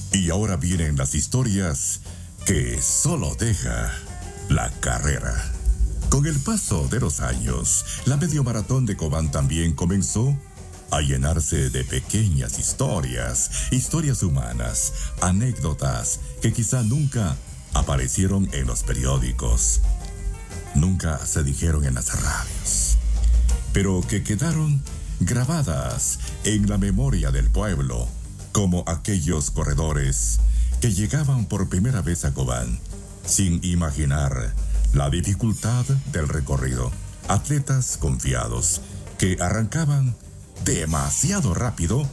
Y ahora vienen las historias que solo deja la carrera. Con el paso de los años, la medio maratón de Cobán también comenzó a llenarse de pequeñas historias humanas, anécdotas que quizá nunca aparecieron en los periódicos, nunca se dijeron en las radios, pero que quedaron grabadas en la memoria del pueblo, como aquellos corredores que llegaban por primera vez a Cobán sin imaginar la dificultad del recorrido. Atletas confiados que arrancaban demasiado rápido